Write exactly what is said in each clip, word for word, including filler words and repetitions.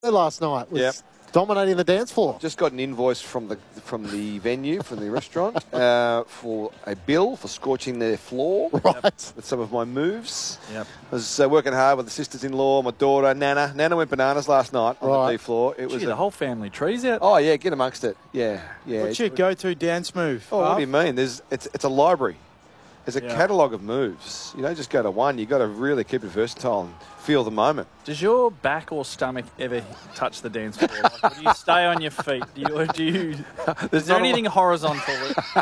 last night was yep. dominating the dance floor. Just got an invoice from the from the venue, from the restaurant, uh, for a bill for scorching their floor right. with some of my moves. Yep. I was uh, working hard with the sisters-in-law, my daughter, Nana. Nana went bananas last night on right. the D floor. It Gee, was the a, whole family tree's out. Oh yeah, get amongst it. Yeah, yeah. What's your go-to dance move? Oh, what do you mean? There's it's it's a library. There's a yeah. catalogue of moves. You don't just go to one. You've got to really keep it versatile and feel the moment. Does your back or stomach ever touch the dance floor? Like, do you stay on your feet? Do you, or do you, is there anything horizontal?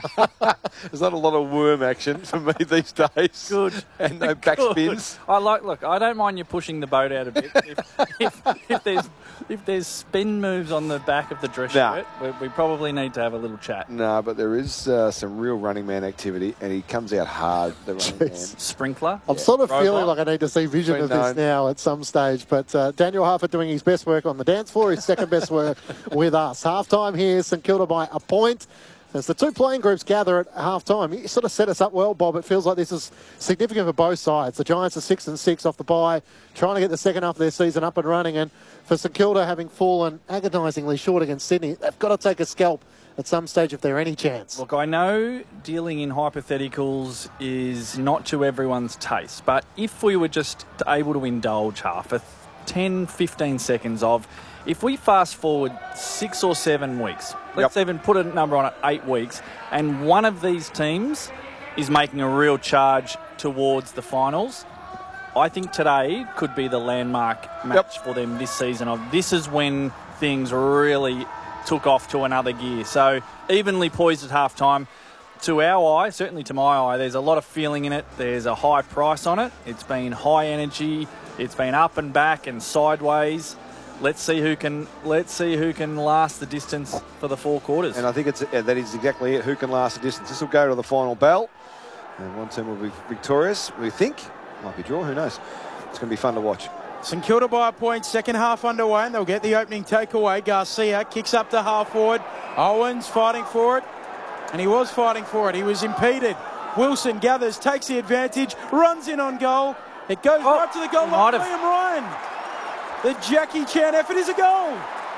There's not a lot of worm action for me these days. Good. And no back Good. spins. I like, look, I don't mind you pushing the boat out a bit. If, if, if there's if there's spin moves on the back of the dress nah. shirt, we, we probably need to have a little chat. No, but there is uh, some real running man activity, and he comes out hard, the running man. Sprinkler. I'm yeah. sort of Robot. feeling like I need to see vision Between of this nine. now at some stage. But uh, Daniel Harford doing his best work on the dance floor, his second best work with us. Half-time here, St Kilda by a point. As the two playing groups gather at half-time, you sort of set us up well, Bob. It feels like this is significant for both sides. The Giants are six and six off the bye, trying to get the second half of their season up and running. And for St Kilda, having fallen agonisingly short against Sydney, they've got to take a scalp at some stage if there any chance. Look, I know dealing in hypotheticals is not to everyone's taste, but if we were just able to indulge half a ten, fifteen seconds of, if we fast forward six or seven weeks, let's yep. even put a number on it, eight weeks, and one of these teams is making a real charge towards the finals, I think today could be the landmark match yep. for them this season. Of this is when things really took off to another gear. So evenly poised at halftime. To our eye, certainly to my eye, there's a lot of feeling in it. There's a high price on it. It's been high energy. It's been up and back and sideways. Let's see who can. Let's see who can last the distance for the four quarters. And I think it's uh, that is exactly it. Who can last the distance? This will go to the final bell, and one team will be victorious. We think might be draw. Who knows? It's going to be fun to watch. St Kilda by a point, second half underway, and they'll get the opening takeaway. Garcia kicks up to half forward. Owens fighting for it, and he was fighting for it. He was impeded. Wilson gathers, takes the advantage, runs in on goal. It goes oh, right to the goal line. Liam Ryan. The Jackie Chan effort is a goal.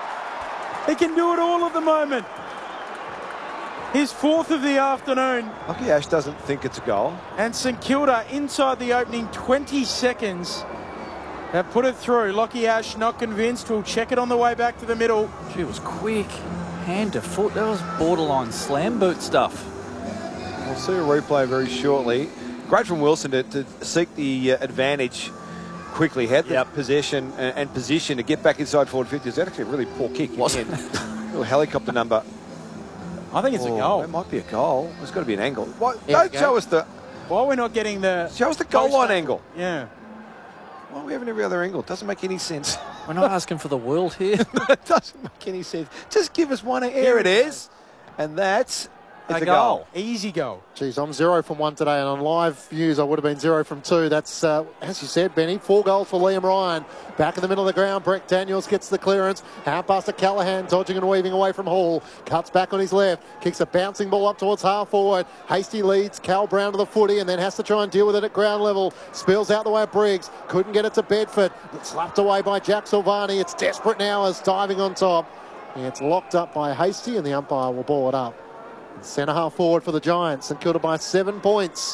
He can do it all at the moment. His fourth of the afternoon. Lucky Ash doesn't think it's a goal. And St Kilda inside the opening twenty seconds have put it through. Lockie Ash not convinced. We'll check it on the way back to the middle. Gee, it was quick. Hand to foot. That was borderline slam boot stuff. We'll see a replay very shortly. Great from Wilson to, to seek the uh, advantage quickly. Had the yep. possession and, and position to get back inside forward fifty. It was actually a really poor kick. Wasn't it? Little helicopter number. I think it's oh, a goal. It might be a goal. There's got to be an angle. Why, Yeah, don't show us the... Why are we not getting the... Show us the goal line angle. Yeah. Why are we having every other angle? It doesn't make any sense. We're not asking for the world here. It doesn't make any sense. Just give us one. Here it is. And that's a, a goal. goal. Easy goal. Geez, I'm zero from one today, and on live views I would have been zero from two. That's, uh, as you said, Benny, four goals for Liam Ryan. Back in the middle of the ground, Brett Daniels gets the clearance. Half pass to Callaghan, dodging and weaving away from Hall. Cuts back on his left, kicks a bouncing ball up towards half forward. Hasty leads Cal Brown to the footy and then has to try and deal with it at ground level. Spills out the way of Briggs. Couldn't get it to Bedford. It's slapped away by Jack Silvani. It's desperate now as diving on top. And it's locked up by Hasty, and the umpire will ball it up. Centre half forward for the Giants. St Kilda by seven points.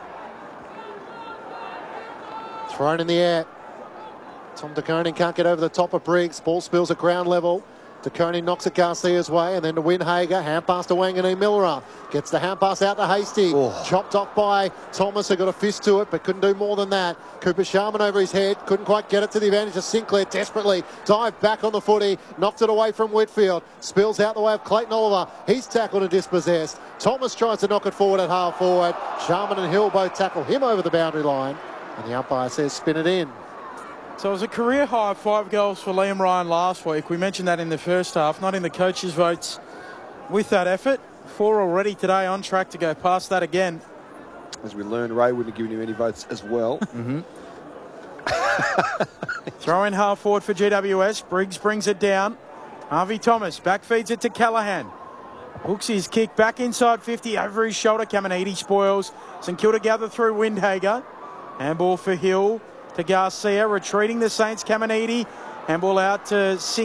Thrown in the air. Tom De Koning can't get over the top of Briggs. Ball spills at ground level. De Koning knocks it Garcia's way, and then to Windhager. Hand pass to Wangani Millera. Gets the hand pass out to Hasty. Oh. Chopped off by Thomas, who got a fist to it, but couldn't do more than that. Cooper Sharman over his head. Couldn't quite get it to the advantage of Sinclair. Desperately dived back on the footy. Knocked it away from Whitfield. Spills out the way of Clayton Oliver. He's tackled and dispossessed. Thomas tries to knock it forward at half forward. Sharman and Hill both tackle him over the boundary line. And the umpire says spin it in. So it was a career high of five goals for Liam Ryan last week. We mentioned that in the first half, not in the coaches' votes with that effort. Four already today, on track to go past that again. As we learned, Ray wouldn't have given him any votes as well. mm-hmm. Throw in half forward for G W S. Briggs brings it down. Harvey Thomas back feeds it to Callaghan. Hooks his kick back inside fifty over his shoulder. Caminiti spoils. St Kilda gather through Windhager. Handball for Hill to Garcia. Retreating the Saints. Caminiti Handball out to Singh.